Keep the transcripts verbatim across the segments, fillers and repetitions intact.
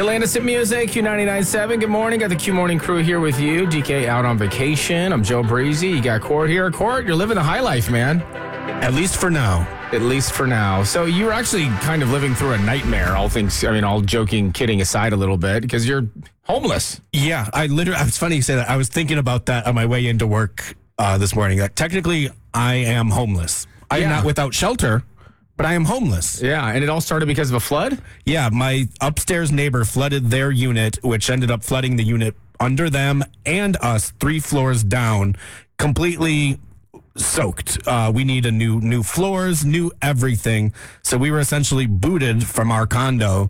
Atlantis Hit Music, Q ninety-nine point seven. Good morning. Got the Q Morning crew here with you. D K out on vacation. I'm Joe Breezy. You got Court here. Court, you're living the high life, man. At least for now. At least for now. So you were actually kind of living through a nightmare, all things, I mean, all joking, kidding aside a little bit, because you're homeless. Yeah, I literally, it's funny you say that. I was thinking about that on my way into work uh, this morning. That technically, I am homeless. I am Yeah. not without shelter, but I am homeless. Yeah, and it all started because of a flood? Yeah, my upstairs neighbor flooded their unit, which ended up flooding the unit under them and us three floors down, completely soaked. Uh, we need a new new floors, new everything. So we were essentially booted from our condo,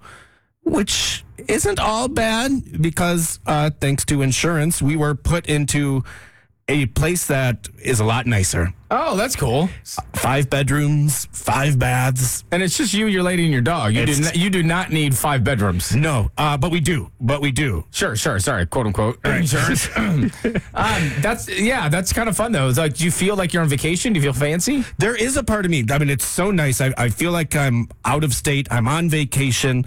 which isn't all bad because uh, thanks to insurance, we were put into a place that is a lot nicer. Oh, that's cool. Five bedrooms, five baths. And it's just you, your lady, and your dog. You, do It's- not, you do not need five bedrooms. No, uh, but we do. But we do. Sure, sure. Sorry, quote unquote. Insurance. um, that's, yeah, that's kind of fun, though. It's like, do you feel like you're on vacation? Do you feel fancy? There is a part of me. I mean, it's so nice. I, I feel like I'm out of state. I'm on vacation.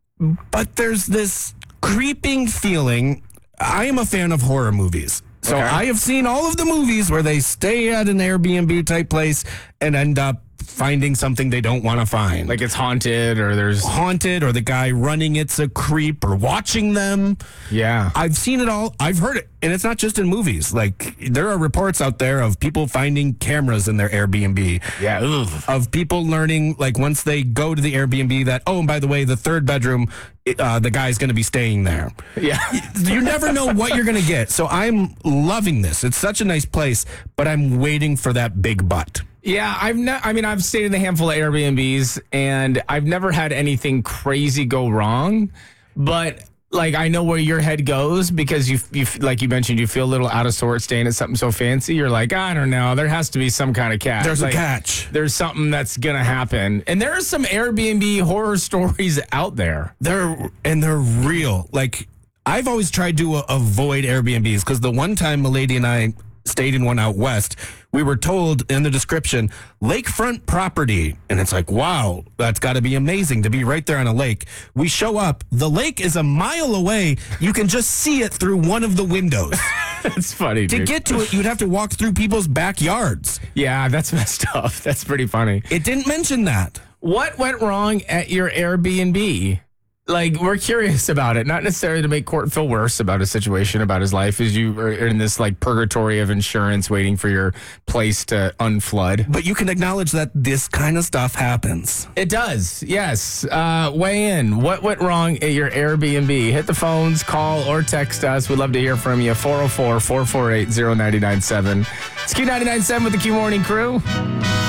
But there's this creeping feeling. I am a fan of horror movies. So Okay. I have seen all of the movies where they stay at an Airbnb type place and end up finding something they don't want to find. Like it's haunted or there's, haunted, or the guy running it's a creep, or watching them. yeah. I've seen it all. I've heard it. And it's not just in movies. Like, there are reports out there of people finding cameras in their Airbnb. Yeah. Ugh. Of people learning, like, once they go to the Airbnb that, oh, and by the way, the third bedroom, uh, the guy's going to be staying there. Yeah. You never know what you're going to get. So I'm loving this. It's such a nice place, but I'm waiting for that big butt. Yeah, I've ne- I mean, I've stayed in a handful of Airbnbs, and I've never had anything crazy go wrong. But like, I know where your head goes because you, you, like you mentioned, you feel a little out of sorts staying at something so fancy. You're like, I don't know, there has to be some kind of catch. There's like, a catch. There's something that's gonna happen, and there are some Airbnb horror stories out there. They're and they're real. Like, I've always tried to uh, avoid Airbnbs because the one time Milady and I stayed in one out west, we were told in the description, lakefront property. And it's like, wow, that's got to be amazing to be right there on a lake. We show up, the lake is a mile away. You can just see it through one of the windows. That's funny, To dude. get to it, you'd have to walk through people's backyards. Yeah, that's messed up. That's pretty funny. It didn't mention that. What went wrong at your Airbnb? Like, we're curious about it, not necessarily to make Court feel worse about his situation, about his life, as you are in this like purgatory of insurance waiting for your place to unflood. But you can acknowledge that this kind of stuff happens. It does, yes. Uh, weigh in. What went wrong at your Airbnb? Hit the phones, call, or text us. We'd love to hear from you. four oh four, four four eight, oh nine nine seven. It's Q ninety-nine point seven with the Q Morning crew.